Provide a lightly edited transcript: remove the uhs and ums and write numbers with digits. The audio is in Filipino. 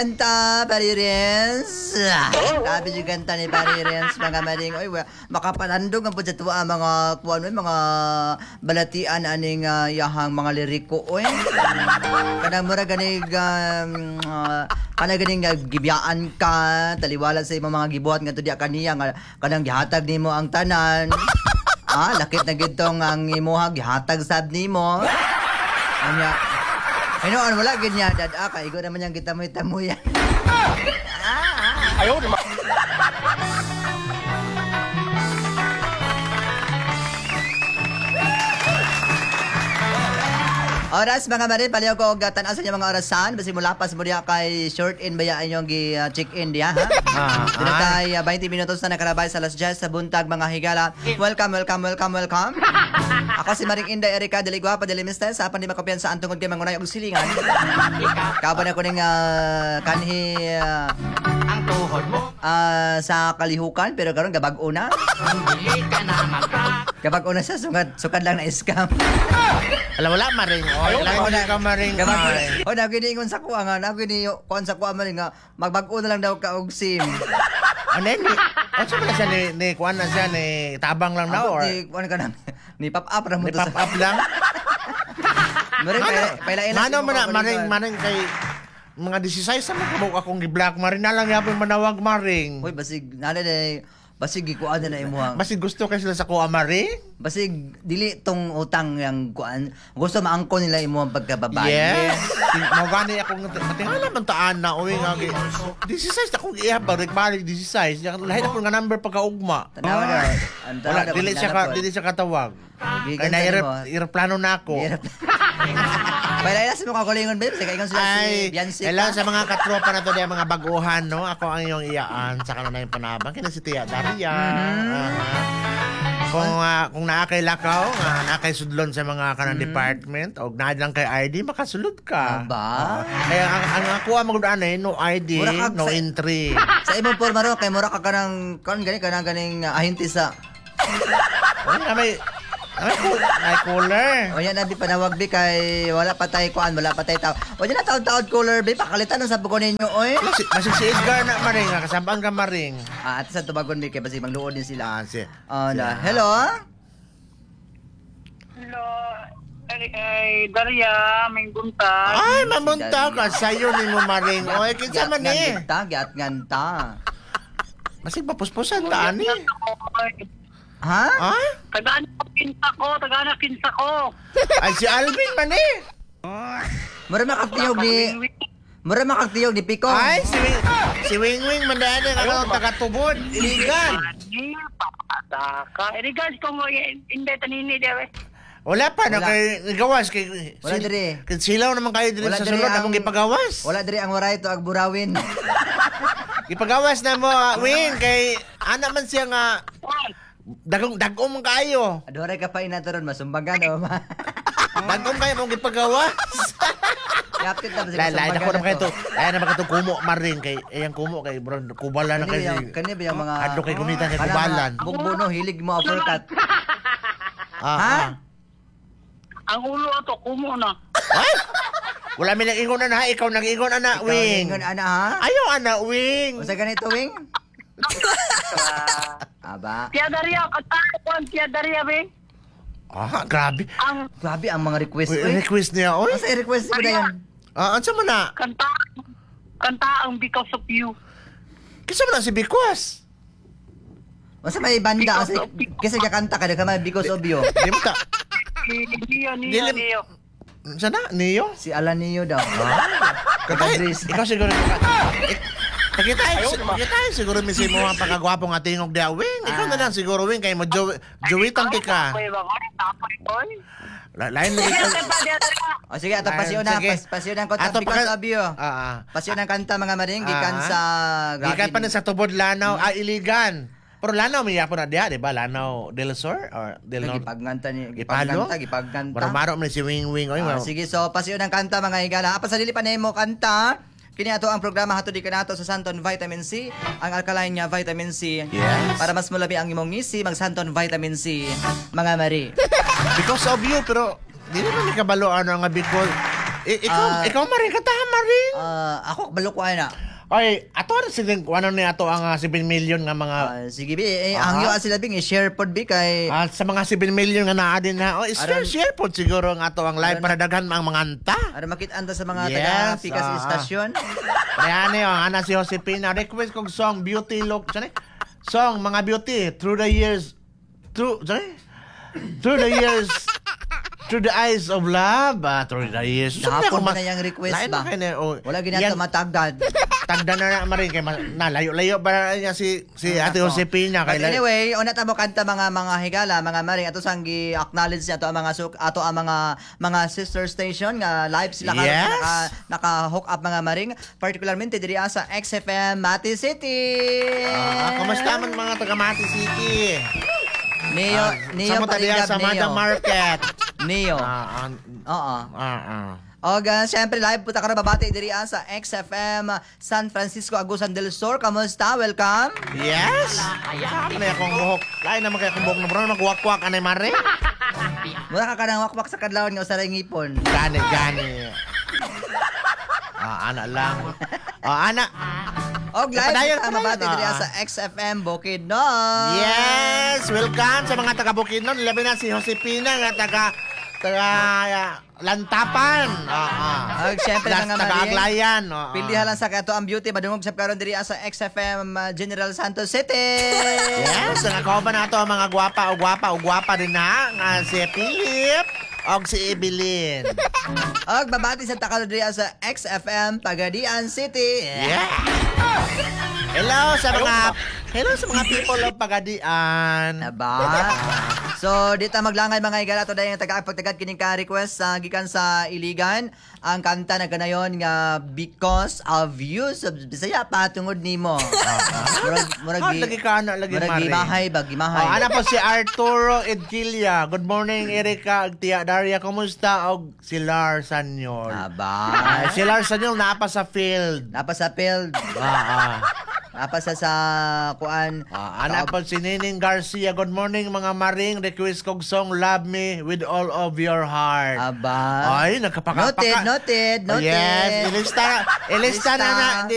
Kanta, Parirens. Sabi yung kanta ni Parirens, mga maring, oy, makapalandong ang po sa tuwa, mga, kuwan, mga balatian, aning yahang mga liriko, oy. Kanang mura ganig, kanang ganing gibiyaan ka, taliwala sa imong mga gibuhat nga to diya kaniya, kanang gihatag nimo ang tanan. Lakit na gitong ang imuhag, gihatag sab nimo. Anya, wala ganyan, dad. Kaigo naman yung gitamoy-tamoy yan. Ayaw naman. Oras, mga marin, paliw ko tanan sa inyo mga orasan. Basi mula pas mo diya kay short in ba inyong check-in diya, ha? Dito tayo 20 minutos na nakalabay sa Las Jazz sa buntag, mga higala. Welcome. Ako si Maring Inday Erika, dili gwapa, dili mister, sa apan di makopiyansa ang tungod kay mangunay og silingan. Kaban ako ning kanhi Ang tuhod mo. sa kalihukan, pero karon gabag una. Dili ka na Kapag una siya, sukad lang na scam. Alam, wala maring. Wala ka maring. Naginiingon sa kuha nga, kuhan sa kuha maring nga, magbag-o na lang daw ka og SIM. Ano yun? Ano ba siya ni kuhan na siya, ni tabang lang na, or? Kuhan ka nang, ni pop-up na mo Ni pop-up lang? Maring, pailain Mano man na, maring kay mga 16 sa mga kabuk akong gi-black maring na lang yapon manawag maring. Uy, basig, basig ikuan na imuhang. Basig gusto kay sila sa kuha maring? Basig, dili tong utang yung kuan. Gusto maangko nila imuhang pagkababae. Yes. Mau gani akong natingala man taan na uwi nga. 16 akong ihabag, balik 16. Lahat ako nga number pagkaugma. Tanawa na. Wala, dili siya katawag. Kaya na-irplano na ako. Pailain sa mga kulingon, babe. Sige, ikaw sila si Beyonce. Hello sa mga katropa na to diya, mga baguhan, no? Ako ang iyong iyaan sa kanunay panabang. Kina si Tia Daria. Kung naakay lakaw, naakay sudlon sa mga kanang department, o naad lang kay ID, makasulod ka. Ba? Kaya ang ako ang magudaan no ID, no entry. Sa imong porma ro, kay mura ka kanang ganing ahinti sa... May cooler. O yan, nabi panawag bi kay wala pa tayo kuan, wala pa tayo tao. O yan na taon-taon cooler bi, pakalitan sa buko ninyo, oy. Basig si Edgar na maring, kasabang ka maring. At sa tubagon bi kay basig mangluod din sila. Hello? Hello, Daria, may buntag. Ay, mamunta ka, sayo ni mo maring. Oy, kinsa man eh. Giat nganta. Basig papuspusan ta ani. Ha? Tagaan na kinsa ko. Ay, si Alvin man eh. Mura makagtiyog ni Pico. Ay, si Wing Wing man daan ang taga-tubod. Iligan. Irigan ko mo, hindi tanini dewe. Wala pa na kay gawas kay Wala dire. Kay silaw naman kayo dire sa sulod akong gipagawas. Wala dire ang waray to ag burawin. Gipagawas na mo, Wing, kay ana man siya nga dagom kayo. Adore ka pa inatoron masumbagan o ma. Dagom kayo mong gipagawas. Yapit na ba Lain ako naman kayo to. Lain naman kayo kumo maring kay ayang kumo kay bro kubalan na kayo. Kani ba yung mga adto kay gunitan kay kubalan. Bugbuno hilig mo uppercut. Ha? Ang ulo ato, kumo na. Ay! Wala mi nag-ingon na, ikaw nag-ingon ana, Wing. Ingon ana ha? Ayaw ana, Wing. Usa ganito, Wing? Aba. Tia Daria, katakuan Tia Daria, be. Grabe. Grabe ang mga request. Request niya, oy. Asa i-request mo na yan? Ansa man na? Kanta ang Because of You. Kisa man na si Bikwas? Masa may banda kasi kakanta ka ka Because of You. Di mo ta. Neo. Sana? Neo? Si Alan Neo daw. Katay, ikaw siguro Kita siguro misi mo ang pagkagwapo nga tingog dia, Wing. Ikaw na lang siguro, Wing, kay mo Jowitan ka. Lain lagi ka. O sige, ato pasyon na. Pasyon ng kanta Because of You. Pasyon ng kanta mga maring, gikan sa... Gikan pa na sa Tubod Lanaw, Iligan. Pero Lanaw, may yapo na diya, di ba? Lanaw Del Sur? Or Del Norte? Gipagkanta. Maro mo si Wing Wing. Sige, so pasyon ng kanta mga higala. Pasadili pa na mo kanta. Kini ato ang programa hatod ka nato sa Santon Vitamin C, ang alkaline niya Vitamin C. Yes. Para mas mulabi ang imong ngisi, mag Santon Vitamin C, mga mari. Because of You, pero di naman ni kabalo ano nga Ikaw maring katahan maring. Ako balukwa na. Oy, ato na siling ano ni ato ang 7 million nga mga Sige bi, hangyo sila bing i-share pod bi kay sa mga 7 million nga naa din na. Oh, Aron- share po siguro ang ato ang live para daghan ang mga anta. para makita sa mga Yes, taga Pikas Istasyon. Ayan eh, ana si Josepina. Request kong song, Beauty Look. Saan song, mga beauty, through the years, through the years, through the eyes of love, through the years. Hapon na yung request Lain ba? na kayo na, oh. Wala ginato Yan, matagad. tagda na marin kay layo-layo para niya si Ate Josepina But kay anyway, una ta mo kanta mga higala, mga maring ato sang gi-acknowledge niya ato ang mga sister station nga live sila karon Yes. naka-hook up mga maring, particularmente diri sa XFM Mati City. Kamusta man mga taga Mati City? Neo Sa mo tadiya sa Madam Market. Neo. Oo. Og syempre live puta karon babati diri sa XFM San Francisco Agusan del Sur. Kamusta? Welcome. Yes. Ano akong buhok? Lain naman kay akong buhok na bro magwakwak anay mare. Mura ka kanang wakwak sa kadlawon nga usaray ngipon. Gani. Ana lang. Ana. Og live Napadayon puta pa babati rin. diri sa XFM Bukidnon. Yes, welcome sa mga taga Bukidnon, labi na si Josepina nga taga Lantapan. Og syempre mga taga maring. Aglayan. Pildihan lang sa kato ang beauty madungog sa karon diri sa XFM General Santos City. Yes, nga kauban nato ang mga gwapa din na nga si Philip og si Evelyn. Og babati sa takalo diri sa XFM Pagadian City. Yeah. Hello sa mga people of Pagadian. Aba. So, dito maglangay mga igala to dahil pagtagad kining ka request gikan sa Iligan. Ang kanta na ganayon nga Because of You sa Bisaya patungod nimo. Lagi ka na, lagi mare. Gimahay. Ana po si Arturo Edquilia. Good morning, Erika, Tia Daria. Kumusta? Og si Lars Sanyol. Aba. Si Lars Sanyol napa sa field. Napa sa field. Napa sa kuan. Ana po si Nining Garcia. Good morning, mga maring. Request kong song Love Me With All of Your Heart. Aba. Ay, nagkapaka. Noted. Yes, ilista na